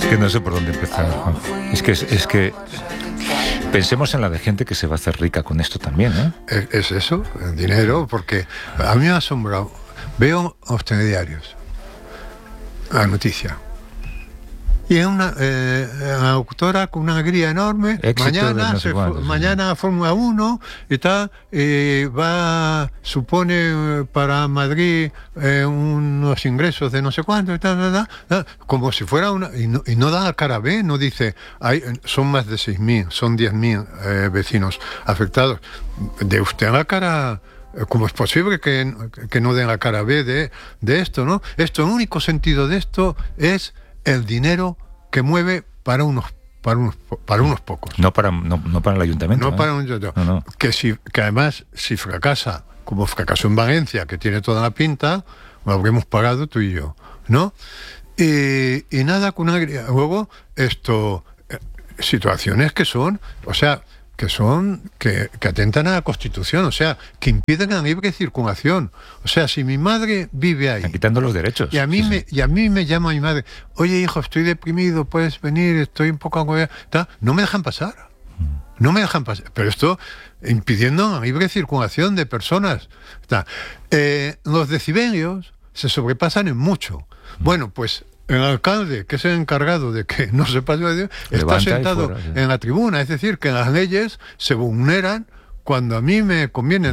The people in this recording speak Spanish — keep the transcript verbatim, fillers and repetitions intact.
que no sé por dónde empezar, Juan. Es que, es, es que pensemos en la de gente que se va a hacer rica con esto también, ¿eh? Es, es eso, el dinero, porque a mí me ha asombrado. Veo los telediarios, la noticia. Y es una, eh, una autora con una alegría enorme. Éxito mañana no sé se, cuántos, mañana sí. Fórmula uno y tal, y va, supone para Madrid eh, unos ingresos de no sé cuánto y tal, tal, tal, tal, como si fuera una. Y no, y no da la cara B, no dice, hay, son más de seis mil, son diez mil eh, vecinos afectados. De usted la cara. ¿Cómo es posible que, que no den la cara B de, de esto, no? Esto, el único sentido de esto es el dinero que mueve para unos para unos para unos pocos. No para no, no para el ayuntamiento. No ¿eh? para un no, no. que si que además si fracasa, como fracasó en Valencia, que tiene toda la pinta, lo habremos pagado tú y yo, ¿no? Y, y nada con una luego esto eh, situaciones que son, o sea, que son, que, que atentan a la Constitución, o sea, que impiden la libre circulación. O sea, si mi madre vive ahí... Están quitando los derechos. Y a mí, sí, me, sí. y a mí me llama mi madre, oye, hijo, estoy deprimido, puedes venir, estoy un poco agobiado. No me dejan pasar. No me dejan pasar. Pero esto impidiendo la libre circulación de personas. Eh, los decibelios se sobrepasan en mucho. Bueno, pues... El alcalde, que es el encargado de que no se pase, está Levanta sentado fuera, sí. en la tribuna. Es decir, que las leyes se vulneran cuando a mí me conviene.